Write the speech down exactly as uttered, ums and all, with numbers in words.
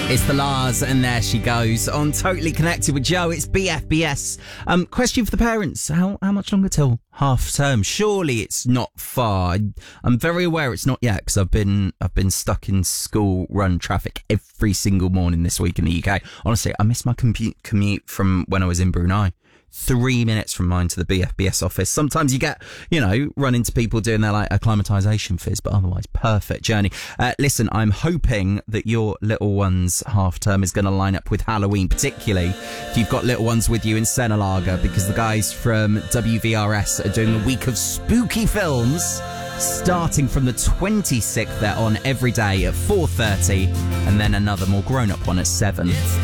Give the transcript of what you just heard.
It's the Lars, and there she goes on Totally Connected with Joe. It's B F B S. Um, question for the parents: How how much longer till half term? Surely it's not far. I'm very aware it's not yet because I've been I've been stuck in school run traffic every single morning this week in the U K. Honestly, I miss my commute commute from when I was in Brunei. Three minutes from mine to the B F B S office. Sometimes you get, you know, run into people doing their like acclimatisation fizz, but otherwise, perfect journey. Uh, listen, I'm hoping that your little one's half term is going to line up with Halloween, particularly if you've got little ones with you in Senalaga, because the guys from W V R S are doing a week of spooky films. Starting from the twenty-sixth, they're on every day at four thirty, and then another more grown-up one at seven.